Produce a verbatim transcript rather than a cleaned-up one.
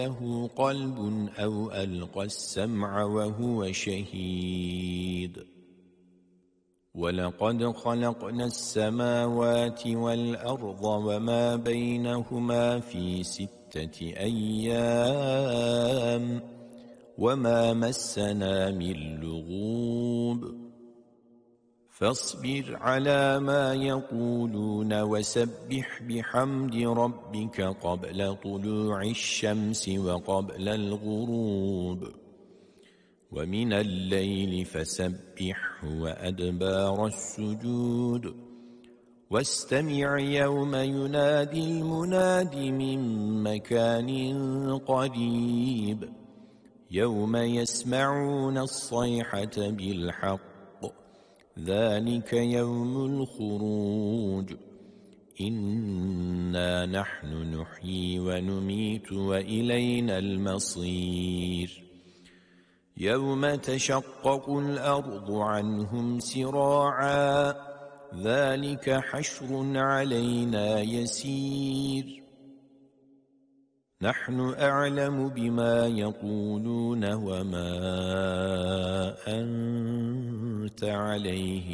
له قلب أو ألقى السمع وهو شهيد ولقد خلقنا السماوات والأرض وما بينهما في ستة أيام وما مسنا من لغوب فاصبر على ما يقولون وسبح بحمد ربك قبل طلوع الشمس وقبل الغروب ومن الليل فسبحه وأدبار السجود واستمع يوم ينادي المناد من مكان قريب يوم يسمعون الصيحة بالحق ذلك يوم الخروج إنا نحن نحيي ونميت وإلينا المصير يوم تشقق الأرض عنهم سراعا ذلك حشر علينا يسير نحن أعلم بما يقولون وما أنت عليه